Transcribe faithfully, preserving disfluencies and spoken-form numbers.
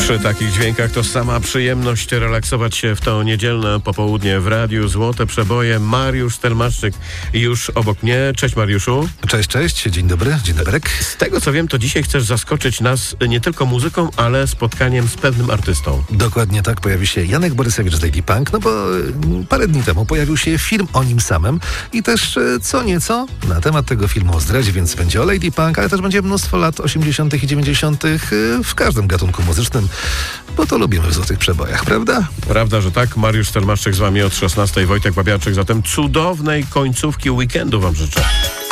Przy takich dźwiękach to sama przyjemność relaksować się w to niedzielne popołudnie w radiu. Złote przeboje. Mariusz Stelmaszczyk już obok mnie. Cześć Mariuszu. Cześć, cześć. Dzień dobry. Dzień dobry. Z tego co wiem, to dzisiaj chcesz zaskoczyć nas nie tylko muzyką, ale spotkaniem z pewnym artystą. Dokładnie tak. Pojawi się Janek Borysewicz z Lady Punk, no bo y, parę dni temu pojawił się film o nim samym i też y, co nieco na temat tego filmu o zdradzie, więc będzie o Lady Punk, ale też będzie mnóstwo lat osiemdziesiątych i dziewięćdziesiątych y, w każdym gatunku muzycznym, bo to lubimy w złotych przebojach, prawda? Prawda, że tak. Mariusz Stelmaszczyk z wami od szesnastej, Wojtek Babiarczyk. Zatem cudownej końcówki weekendu wam życzę.